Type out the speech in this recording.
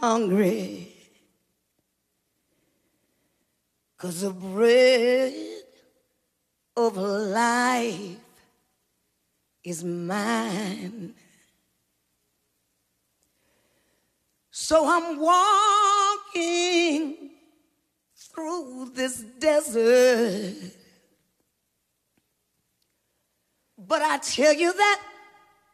hungry, 'cause the bread of life is mine. So I'm walking through this desert, but I tell you that